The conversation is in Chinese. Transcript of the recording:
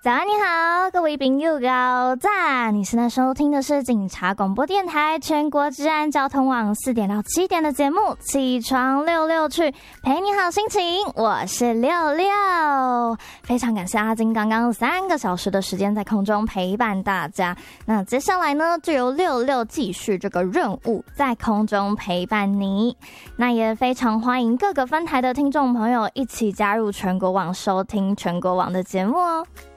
早安，你好，各位朋友高赞！你现在收听的是警察广播电台全国治安交通网4点到7点的节目《起床66去》，陪你好心情。我是66，非常感谢阿金刚刚3个小时的时间在空中陪伴大家。那接下来呢，就由66继续这个任务，在空中陪伴你。那也非常欢迎各个分台的听众朋友一起加入全国网收听全国网的节目哦。